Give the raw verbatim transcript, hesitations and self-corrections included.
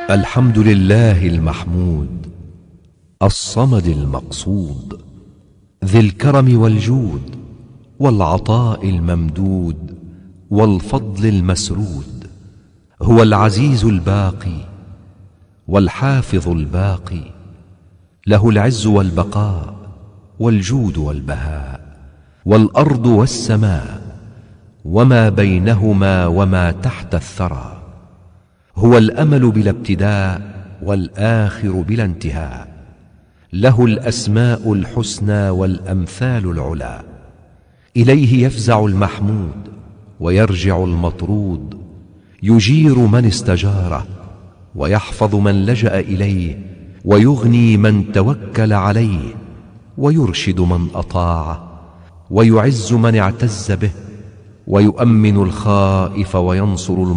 الحمد لله المحمود الصمد المقصود ذي الكرم والجود والعطاء الممدود والفضل المسرود. هو العزيز الباقي والحافظ الباقي، له العز والبقاء والجود والبهاء، والأرض والسماء وما بينهما وما تحت الثرى. هو الأمل بلا ابتداء والآخر بلا انتهاء، له الأسماء الحسنى والأمثال العلى. إليه يفزع المحمود ويرجع المطرود، يجير من استجاره ويحفظ من لجأ إليه، ويغني من توكل عليه، ويرشد من أطاعه، ويعز من اعتز به، ويؤمن الخائف وينصر